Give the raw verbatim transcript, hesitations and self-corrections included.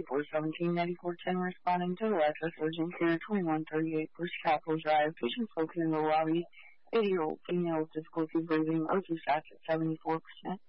four seventeen ninety-four ten responding to the access urgent care twenty-one thirty-eight First Capitol Drive. Patient spoken in the lobby. eighty-year-old female with difficulty breathing. O two sats at seventy-four percent.